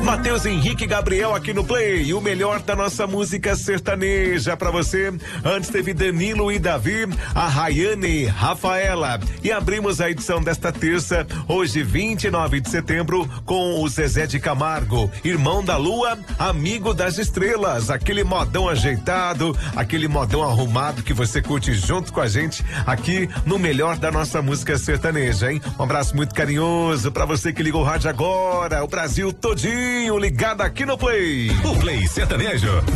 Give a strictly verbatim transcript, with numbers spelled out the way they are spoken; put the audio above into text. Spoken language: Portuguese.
Matheus Henrique e Gabriel aqui no Play, o melhor da nossa música sertaneja pra você. Antes teve Danilo e Davi, a Rayane, Rafaela. E abrimos a edição desta terça, hoje vinte e nove de setembro, com o Zezé de Camargo, Irmão da Lua, Amigo das Estrelas, aquele modão ajeitado, aquele modão arrumado que você curte junto com a gente aqui no melhor da nossa música sertaneja, hein? Um abraço muito carinhoso pra você que ligou o rádio agora, o Brasil todinho ligado aqui no Play. O Play Sertanejo